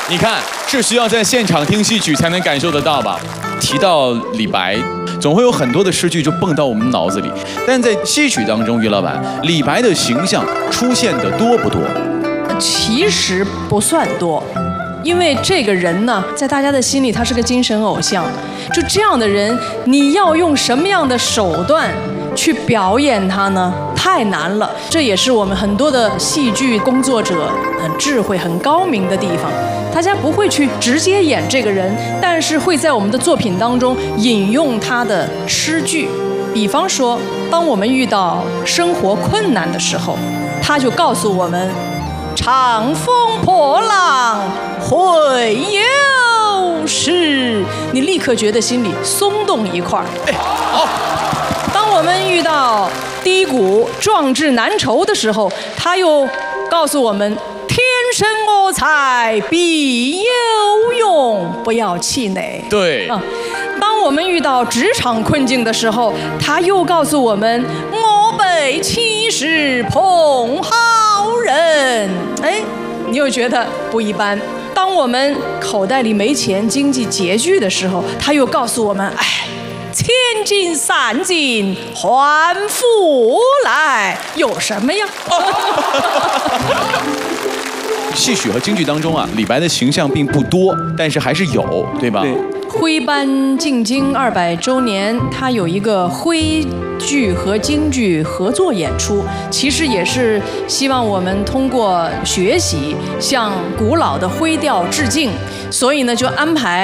你看，是需要在现场听戏曲才能感受得到吧？提到李白，总会有很多的诗句就蹦到我们脑子里。但在戏曲当中，于老板，李白的形象出现的多不多？ 其实不算多。因为这个人呢，在大家的心里，他是个精神偶像。就这样的人，你要用什么样的手段去表演他呢？太难了。这也是我们很多的戏剧工作者很智慧、很高明的地方。大家不会去直接演这个人，但是会在我们的作品当中引用他的诗句。比方说，当我们遇到生活困难的时候，他就告诉我们：长风破浪会有时，你立刻觉得心里松动一块儿。 好。 当我们遇到低谷、壮志难酬的时候，他又告诉我们：天生我材必有用，不要气馁。 对。 当我们遇到职场困境的时候，他又告诉我们：我辈岂是蓬蒿人。你又觉得不一般。当我们口袋里没钱、经济拮据的时候，他又告诉我们：千金散尽还复来，有什么呀？ 戏曲和京剧当中啊，李白的形象并不多，但是还是有，对吧？ 对。 徽班进京200周年，它有一个徽剧和京剧合作演出，其实也是希望我们通过学习向古老的徽调致敬，所以呢就安排